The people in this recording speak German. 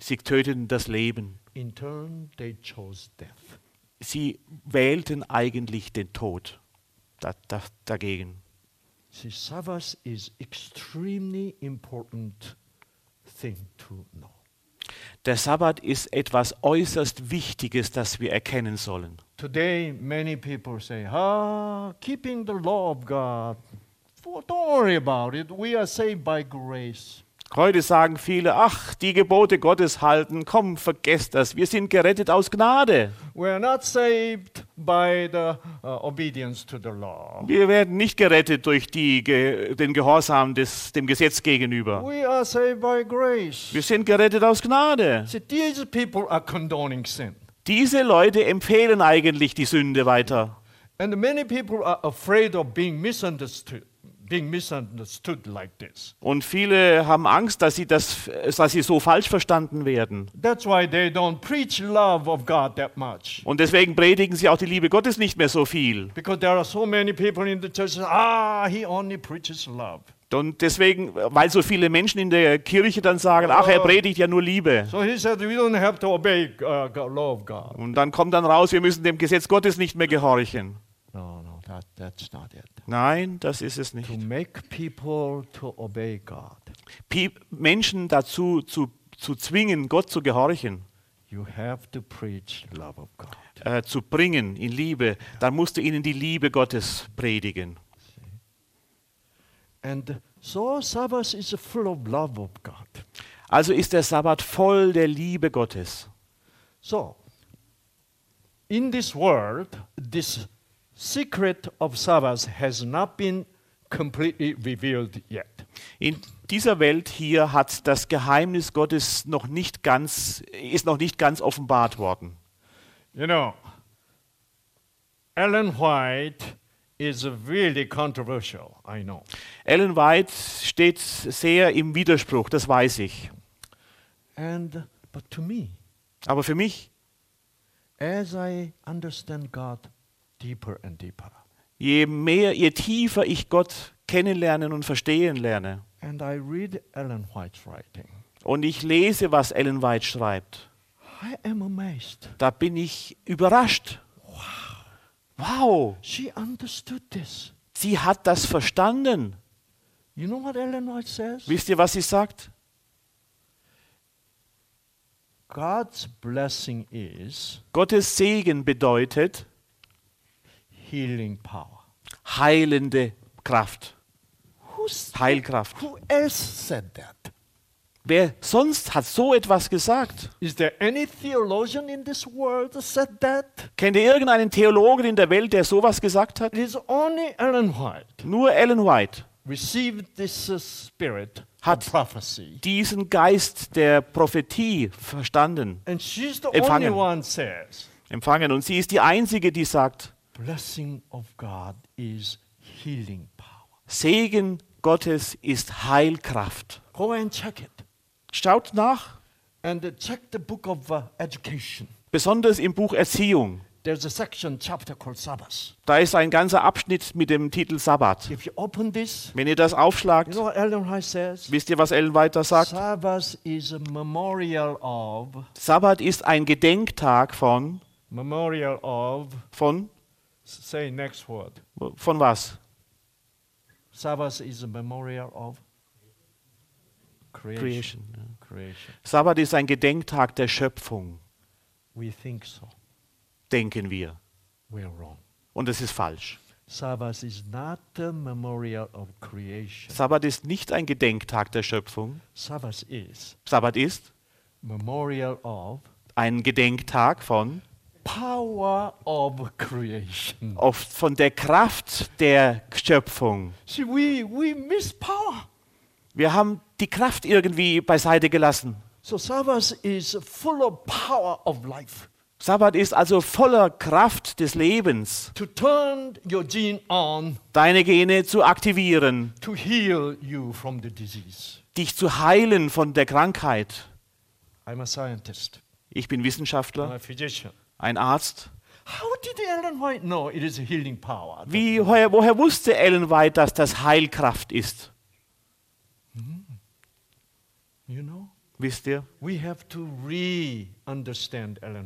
Sie töteten das Leben. In turn, they chose death. Sie wählten eigentlich den Tod dagegen. See, Sabbath is extremely important thing to know. Der Sabbat ist etwas äußerst Wichtiges, das wir erkennen sollen. Today, many people say, keeping the law of God. Don't worry about it. We are saved by grace. Heute sagen viele, ach, die Gebote Gottes halten, komm, vergesst das, wir sind gerettet aus Gnade. We are not saved by the obedience to the law. Wir werden nicht gerettet durch den Gehorsam dem Gesetz gegenüber. We are saved by grace. Wir sind gerettet aus Gnade. See, these people are condoning sin. Diese Leute empfehlen eigentlich die Sünde weiter. And many people are afraid of being misunderstood like this. Und viele haben Angst, dass sie so falsch verstanden werden. That's why they don't preach love of God that much. Und deswegen predigen sie auch die Liebe Gottes nicht mehr so viel. Because there are so many people in the church, he only preaches love. Und deswegen, weil so viele Menschen in der Kirche dann sagen, ach, er predigt ja nur Liebe. So he said, we don't have to obey law of God. Und dann kommt dann raus, wir müssen dem Gesetz Gottes nicht mehr gehorchen. No, that's not it. Nein, das ist es nicht. To make people to obey God. Menschen dazu zu zwingen, Gott zu gehorchen, You have to preach love of God. zu bringen in Liebe, dann musst du ihnen die Liebe Gottes predigen. And so Sabbath is full of love of God. Also ist der Sabbat voll der Liebe Gottes. So, in this world, this secret of Sabbath has not been completely revealed yet. In dieser Welt hier hat das Geheimnis Gottes ist noch nicht ganz offenbart worden. You know, Ellen White is really controversial, I know. Ellen White steht sehr im Widerspruch, das weiß ich. But to me, Aber für mich, as I understand God deeper and deeper, je tiefer ich Gott kennenlernen und verstehen lerne, and I read Ellen White's writing, und ich lese, was Ellen White schreibt, I am amazed. da bin ich überrascht. Wow, She understood this. sie hat das verstanden. You know what Ellen White says? Wisst ihr, was sie sagt? God's blessing is Gottes Segen bedeutet healing power. heilende Kraft, Heilkraft. Who else said that? Wer sonst hat so etwas gesagt? Is there any theologian in this world that said that? Kennt ihr irgendeinen Theologen in der Welt, der sowas gesagt hat? It is only Ellen White Nur Ellen White received this spirit Hat of prophecy. diesen Geist der Prophetie verstanden, And she's the empfangen. only one says, empfangen. Und sie ist die Einzige, die sagt, blessing of God is healing power. Segen Gottes ist Heilkraft. Go and check it. Schaut nach, And check the book of education. besonders im Buch Erziehung. There's a section, chapter called Sabbath. Da ist ein ganzer Abschnitt mit dem Titel Sabbat. If you open this, Wenn ihr das you aufschlagt, know what Ellen White says? wisst ihr, was Ellen White da sagt? Sabbath is a memorial of, Sabbat ist ein Gedenktag von say next word. was? Sabbath is a memorial of creation. Creation. Sabbat ist ein Gedenktag der Schöpfung, We think so. denken wir. We're wrong. Und es ist falsch. Sabbath is not a memorial of creation. Sabbat ist nicht ein Gedenktag der Schöpfung. Sabbath is Sabbat ist memorial of ein Gedenktag von power of creation. von der Kraft der Schöpfung. See, we miss power. Wir haben die Kraft irgendwie beiseite gelassen. So Sabbath is full of power of life. Sabbat ist also voller Kraft des Lebens, To turn your gene on deine Gene zu aktivieren, to heal you from the disease. dich zu heilen von der Krankheit. I'm a scientist. Ich bin I'm Wissenschaftler, a physician. ein Arzt. How did Ellen White know it is a healing power? Woher wusste Ellen White, dass das Heilkraft ist? You know? wisst ihr, we have to re-understand Ellen